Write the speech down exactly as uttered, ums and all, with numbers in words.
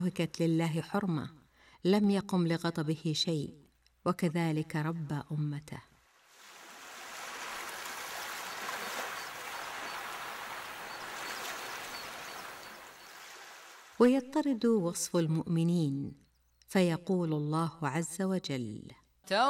انتهكت لله حرمة لم يقم لغضبه شيء، وكذلك ربى أمته. ويضطرد وصف المؤمنين فيقول الله عز وجل: